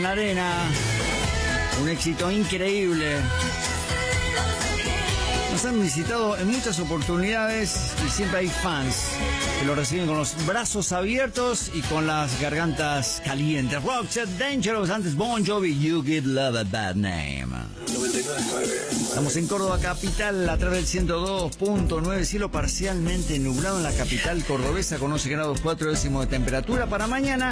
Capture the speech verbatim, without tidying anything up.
en la arena. Un éxito increíble. Nos han visitado en muchas oportunidades y siempre hay fans que lo reciben con los brazos abiertos y con las gargantas calientes. Roxette Dangerous, antes Bon Jovi, You Give Love a Bad Name. Estamos en Córdoba capital a través del ciento dos punto nueve, cielo parcialmente nublado en la capital cordobesa con once grados cuatro décimos de temperatura para mañana.